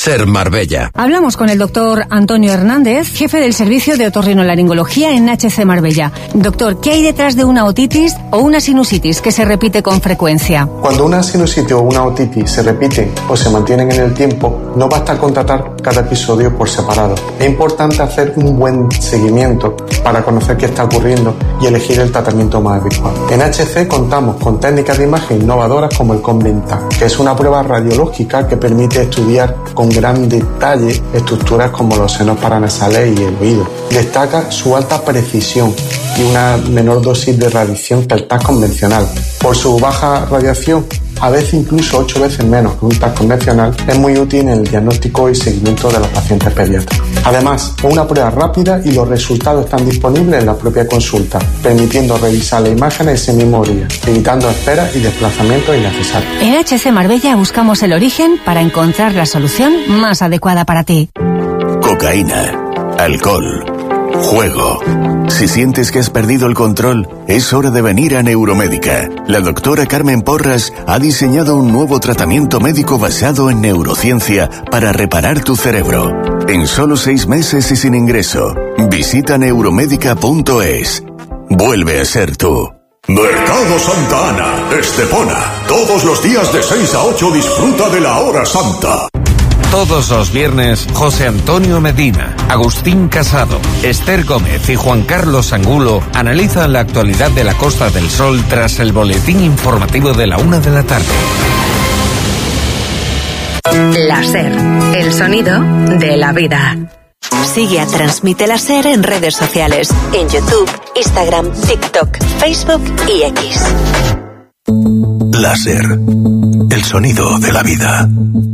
SER Marbella. Hablamos con el doctor Antonio Hernández, jefe del servicio de otorrinolaringología en HC Marbella. Doctor, ¿qué hay detrás de una otitis o una sinusitis que se repite con frecuencia? Cuando una sinusitis o una otitis se repiten o se mantienen en el tiempo, no basta con tratar cada episodio por separado. Es importante hacer un buen seguimiento para conocer qué está ocurriendo y elegir el tratamiento más adecuado. En HC contamos con técnicas de imagen innovadoras como el Convinta, que es una prueba radiológica que permite estudiar con gran detalle estructuras como los senos paranasales y el oído. Destaca su alta precisión y una menor dosis de radiación que el TAC convencional. Por su baja radiación, a veces incluso 8 veces menos que un TAC convencional, es muy útil en el diagnóstico y seguimiento de los pacientes pediátricos. Además, es una prueba rápida y los resultados están disponibles en la propia consulta, permitiendo revisar la imagen ese mismo día, evitando esperas y desplazamientos innecesarios. En HC Marbella buscamos el origen para encontrar la solución más adecuada para ti. Cocaína, alcohol, juego. Si sientes que has perdido el control, es hora de venir a Neuromédica. La doctora Carmen Porras ha diseñado un nuevo tratamiento médico basado en neurociencia para reparar tu cerebro. En solo 6 meses y sin ingreso. Visita neuromédica.es. Vuelve a ser tú. Mercado Santa Ana, Estepona. Todos los días de 6 a 8 disfruta de la hora santa. Todos los viernes, José Antonio Medina, Agustín Casado, Esther Gómez y Juan Carlos Angulo analizan la actualidad de la Costa del Sol tras el boletín informativo de la 1 de la tarde. La SER, el sonido de la vida. Sigue a Transmite la SER en redes sociales, en YouTube, Instagram, TikTok, Facebook y X. La SER, el sonido de la vida.